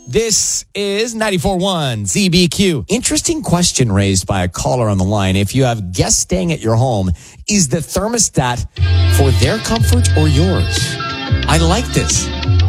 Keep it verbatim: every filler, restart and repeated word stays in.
This is ninety-four point one Z B Q. Interesting question raised by a caller on the line. If you have guests staying at your home, is the thermostat for their comfort or yours? I like this.